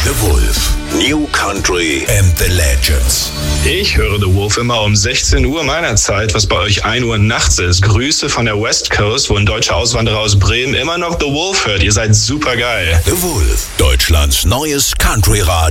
The Wolf. New Country and the Legends. Ich höre The Wolf immer um 16 Uhr meiner Zeit, was bei euch 1 Uhr nachts ist. Grüße von der West Coast, wo ein deutscher Auswanderer aus Bremen immer noch The Wolf hört. Ihr seid super geil. The Wolf. Deutschlands neues Country-Radio.